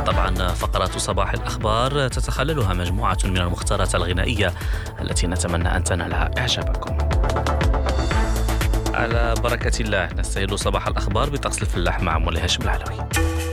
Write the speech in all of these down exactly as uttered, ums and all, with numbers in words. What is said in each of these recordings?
طبعا فقرات صباح الأخبار تتخللها مجموعة من المختارات الغنائية التي نتمنى أن تنال إعجابكم. على بركة الله نستهل صباح الأخبار بطقس الفلاح مع مولي هاشم العلوي.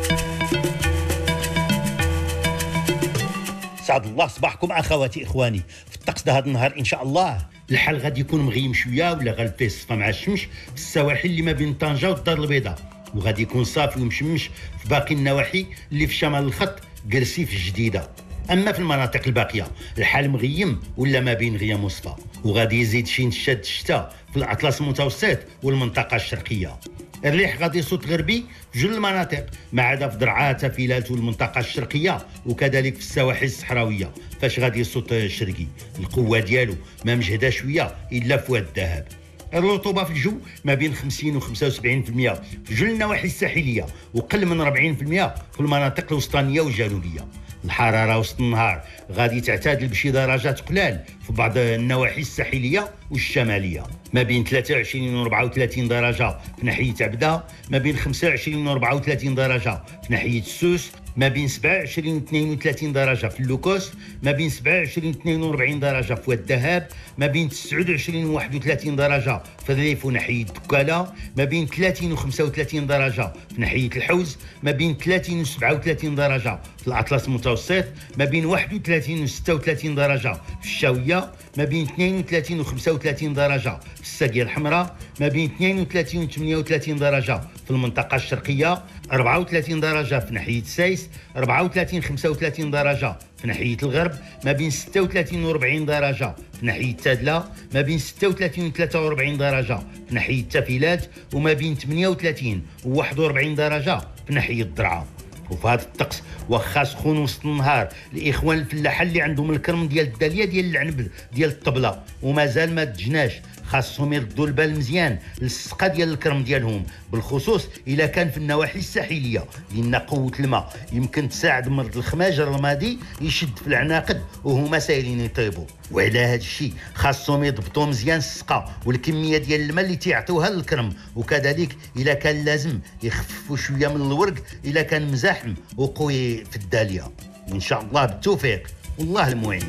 سعد الله صباحكم أخواتي إخواني. في الطقس ده هذا النهار إن شاء الله الحال غادي يكون مغيم شوية ولا غالب يصفى مع الشمس في السواحل اللي ما بين طنجة والدار البيضاء، وغادي يكون صافي ومشمش في باقي النواحي اللي في شمال الخط قرسيف الجديدة. أما في المناطق الباقية الحال مغيم ولا ما بين غيام وصفى، وغادي يزيد شي نشاد الشتاء في الأطلس المتوسط والمنطقة الشرقية. الريح غادي يصوت غربي في جل المناطق ما عدا في درعا تافيلات والمنطقة الشرقية، وكذلك في السواحل الصحراوية فاش غادي يصوت شرقي. القوة ديالو ما مجهدة شوية إلا في واد الذهب. الرطوبة في الجو ما بين خمسين و خمسة وسبعين بالمئة في جل النواحي الساحلية، وقل من أربعين بالمئة في المناطق الوسطانية والجنوبية. الحرارة وسط النهار غادي تعتدل بشي درجات قلال في بعض النواحي الساحلية والشمالية، ما بين ثلاثة وعشرين و أربعة وثلاثين درجة في ناحية عبدة، ما بين خمسة وعشرين و أربعة وثلاثين درجة في ناحية السوس، ما بين سبعة وعشرين و اثنين وثلاثين درجة في اللوكوس، ما بين سبعة وعشرين و اثنين وأربعين درجة في واد الذهب، ما بين تسعة وعشرين و واحد وثلاثين درجة في الريف وناحية دكالة، ما بين ثلاثين و خمسة وثلاثين درجة في ناحية الحوز، ما بين ثلاثين و سبعة وثلاثين درجة في الأطلس المتوسط، ما بين واحد وثلاثين و ستة وثلاثين درجة في الشاوية، ما بين اثنين وثلاثين و خمسة وثلاثين درجة في الساقية الحمراء، ما بين اثنين وثلاثين و ثمانية وثلاثين درجة في المنطقة الشرقية، أربعة وثلاثين درجة في ناحية سايس، أربعة وثلاثين خمسة وثلاثين درجة في ناحية الغرب، ما بين ستة وثلاثين و أربعين درجة في ناحية تادلة، ما بين ستة وثلاثين و ثلاثة وأربعين درجة في ناحية تافيلات، وما بين ثمانية وثلاثين و واحد وأربعين درجة في ناحية درعا. وفي هذا الطقس واخا سخون وسط النهار الاخوان الفلاحه اللي عندهم الكرم ديال الداليه ديال العنب ديال الطبله ومازال ما تجناش، خاصهم يردوا البال مزيان للسقه ديال الكرم ديالهم، بالخصوص الا كان في النواحي الساحليه لان قوه الماء يمكن تساعد مرض الخماجر الماضي يشد في العناقد وهما سايرين يطيبوا. وعلى هذا الشيء خاصهم يضبطوا مزيان السقه والكميه ديال الماء اللي تيعطيوها للكرم، وكذلك الا كان لازم يخففوا شويه من الورق الا كان مزاحم وقوي في الداليه. وان شاء الله بالتوفيق والله المعين.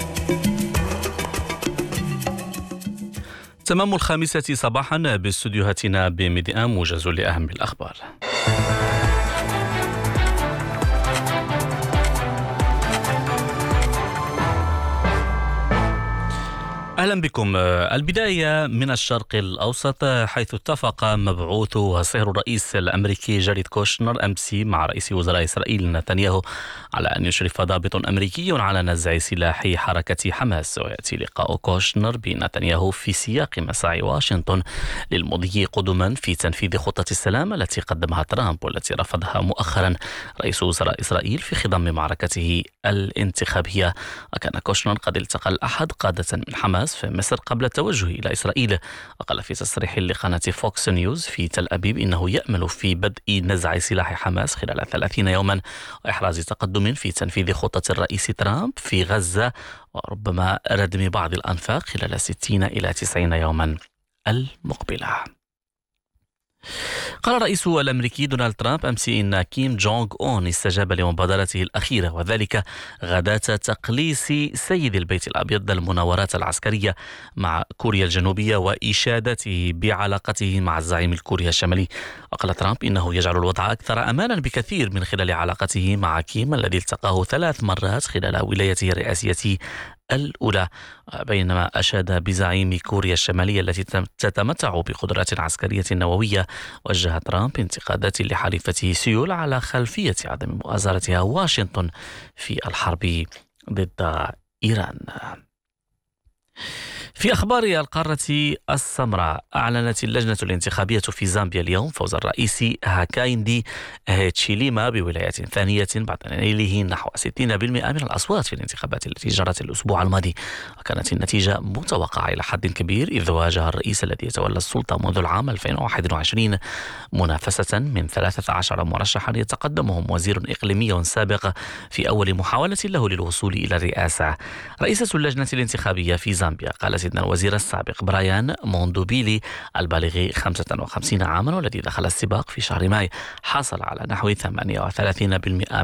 تمام الخامسة صباحا باستديوهاتنا بميديا موجز لأهم الأخبار. أهلا بكم. البداية من الشرق الأوسط، حيث اتفق مبعوث وصهر الرئيس الأمريكي جاريد كوشنر أمس مع رئيس وزراء إسرائيل نتنياهو على أن يشرف ضابط أمريكي على نزع سلاح حركة حماس. ويأتي لقاء كوشنر بنتنياهو في سياق مساعي واشنطن للمضي قدما في تنفيذ خطة السلام التي قدمها ترامب والتي رفضها مؤخرا رئيس وزراء إسرائيل في خضم معركته الانتخابية. وكان كوشنر قد التقى الأحد قادة من حماس في مصر قبل التوجه إلى إسرائيل، وقال في تصريح لقناة فوكس نيوز في تل أبيب إنه يأمل في بدء نزع سلاح حماس خلال ثلاثين يوما وإحراز تقدم في تنفيذ خطة الرئيس ترامب في غزة، وربما ردم بعض الأنفاق خلال ستين إلى تسعين يوما المقبلة. قال الرئيس الأمريكي دونالد ترامب أمس إن كيم جونغ أون استجاب لمبادرته الأخيرة، وذلك غداة تقليص سيد البيت الأبيض المناورات العسكرية مع كوريا الجنوبية وإشادته بعلاقته مع الزعيم الكوري الشمالي. وقال ترامب إنه يجعل الوضع أكثر أمانا بكثير من خلال علاقته مع كيم الذي التقاه ثلاث مرات خلال ولايته الرئاسية الأولى، بينما أشاد بزعيم كوريا الشمالية التي تتمتع بقدرات عسكرية نووية. وجه ترامب انتقادات لحليفته سيول على خلفية عدم مؤازرتها واشنطن في الحرب ضد إيران. في أخبار القارة السمراء، أعلنت اللجنة الانتخابية في زامبيا اليوم فوز الرئيس هاكايندي هيتشيليما بولاية ثانية بعد نيله نحو ستين بالمئة من الأصوات في الانتخابات التي جرت الأسبوع الماضي. وكانت النتيجة متوقعة إلى حد كبير، إذ واجه الرئيس الذي يتولى السلطة منذ العام ألفين وواحد وعشرين منافسة من ثلاثة عشر مرشحا يتقدمهم وزير إقليمي سابق في أول محاولة له للوصول إلى الرئاسة. رئيسة اللجنة الانتخابية في زامبيا قالت إن الوزير السابق برايان موندوبيلي البالغ خمسة وخمسين عاما والذي دخل السباق في شهر ماي حصل على نحو ثمانية وثلاثين بالمئة